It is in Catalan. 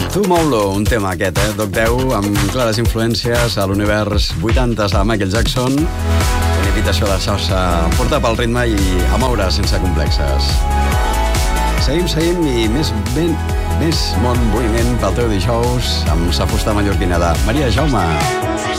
Tu mou-lo, un tema aquest, Doc 10, amb clares influències a l'univers 80s de Michael Jackson. Una invitació a deixar-se portar pel ritme i a moure sense complexes. Seguim i més bon moviment pel teu dijous amb sa fusta mallorquina de Maria Jaume.